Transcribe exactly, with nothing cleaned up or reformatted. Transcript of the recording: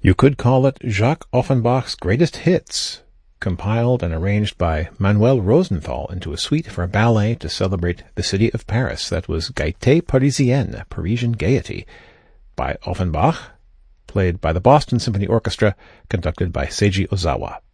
You could call it Jacques Offenbach's Greatest Hits, compiled and arranged by Manuel Rosenthal into a suite for a ballet to celebrate the city of Paris. That was Gaieté Parisienne, Parisian Gaiety, by Offenbach, played by the Boston Symphony Orchestra, conducted by Seiji Ozawa.